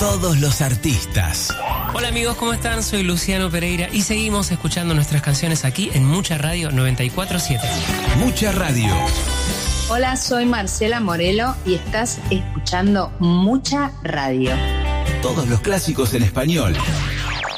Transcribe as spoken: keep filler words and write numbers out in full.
todos los artistas. Hola amigos, ¿cómo están? Soy Luciano Pereira y seguimos escuchando nuestras canciones aquí en Mucha Radio noventa y cuatro punto siete. Mucha Radio. Hola, soy Marcela Morelo y estás escuchando Mucha Radio. Todos los clásicos en español.